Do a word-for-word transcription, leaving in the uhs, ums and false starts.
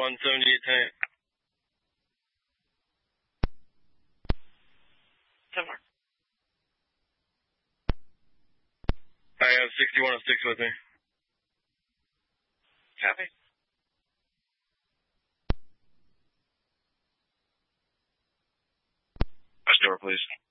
one seventy-eight ten. ten four. I have sixty-one oh six with me. Copy. Rush door, please.